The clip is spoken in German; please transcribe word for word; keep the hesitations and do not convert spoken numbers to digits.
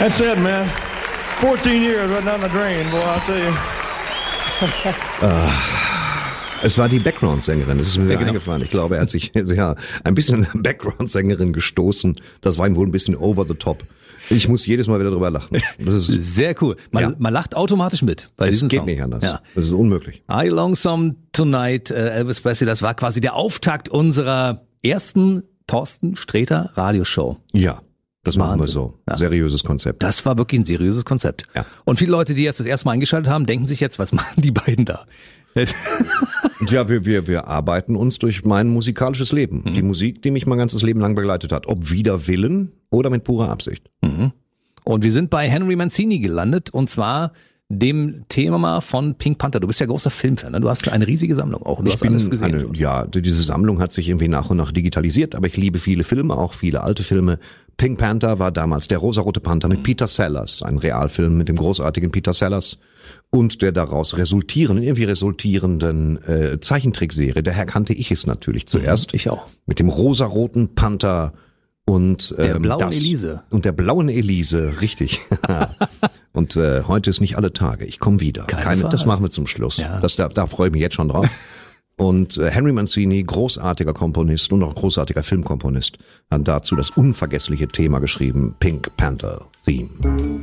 That's it, man. fourteen years right down the drain, boy, I'll tell you. uh, es war die Background-Sängerin, das ist mir ja, genau. eingefallen. Ich glaube, er hat sich ja ein bisschen an der Background-Sängerin gestoßen. Das war ihm wohl ein bisschen over the top. Ich muss jedes Mal wieder drüber lachen. Das ist sehr cool. Man, ja. man lacht automatisch mit bei diesem Song. Es geht Song. nicht anders. Ja. Das ist unmöglich. I Lonesome Tonight, äh, Elvis Presley, das war quasi der Auftakt unserer ersten Thorsten Sträter Radioshow. Ja, das machen Wahnsinn. wir so. Ja. Seriöses Konzept. Das war wirklich ein seriöses Konzept. Ja. Und viele Leute, die jetzt das erste Mal eingeschaltet haben, denken sich jetzt, was machen die beiden da? Ja, wir, wir, wir arbeiten uns durch mein musikalisches Leben. Mhm. Die Musik, die mich mein ganzes Leben lang begleitet hat. Ob wider Willen oder mit purer Absicht. Mhm. Und wir sind bei Henry Mancini gelandet, und zwar dem Thema von Pink Panther. Du bist ja großer Filmfan, ne? Du hast eine riesige Sammlung auch. Du ich hast bin alles gesehen. Eine, ja, diese Sammlung hat sich irgendwie nach und nach digitalisiert, aber ich liebe viele Filme, auch viele alte Filme. Pink Panther war damals der rosarote Panther mit mhm. Peter Sellers, ein Realfilm mit dem großartigen Peter Sellers und der daraus resultierenden, irgendwie resultierenden äh, Zeichentrickserie. Daher kannte ich es natürlich zuerst. Mhm, ich auch. Mit dem rosaroten Panther und ähm, der blauen das, Elise. Und der blauen Elise, richtig. Und äh, heute ist nicht alle Tage. Ich komme wieder. Keine Keine, Frage. das machen wir zum Schluss. Ja. Das, da, da freue ich mich jetzt schon drauf. Und äh, Henry Mancini, großartiger Komponist und auch großartiger Filmkomponist, hat dazu das unvergessliche Thema geschrieben, Pink Panther Theme.